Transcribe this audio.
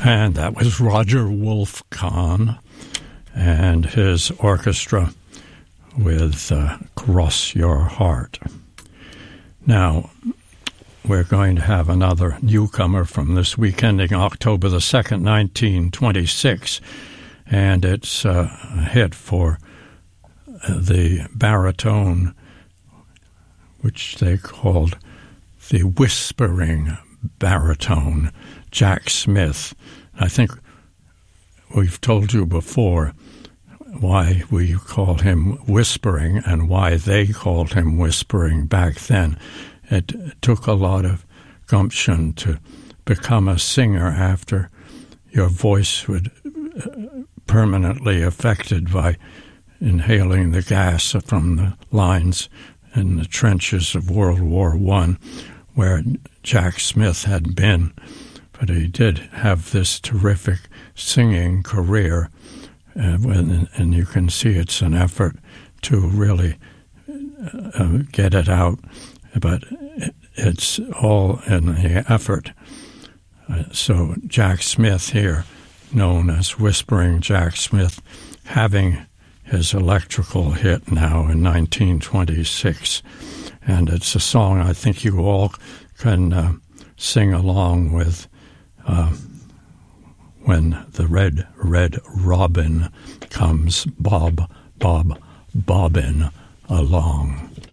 And that was Roger Wolf-Kahn and his orchestra with Cross Your Heart. Now, we're going to have another newcomer from this week ending October the 2nd, 1926, and it's a hit for the baritone, which they called the whispering baritone, Jack Smith. I think we've told you before why we called him Whispering and why they called him Whispering back then. It took a lot of gumption to become a singer after your voice would permanently affected by inhaling the gas from the lines in the trenches of World War I, where Jack Smith had been. But he did have this terrific singing career, and you can see it's an effort to really get it out, but it's all in the effort. So Jack Smith here, known as Whispering Jack Smith, having his electrical hit now in 1926. And it's a song I think you all can sing along with when the red, red robin comes bob, bob, bobbin' along.